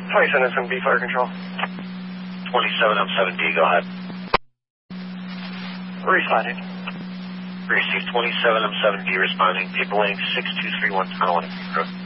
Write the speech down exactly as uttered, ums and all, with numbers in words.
twenty-seven M seven B, fire control. twenty-seven M seven D, go ahead. Responding. Receive twenty-seven M seven D responding. People lane six two three one, tunnel lane.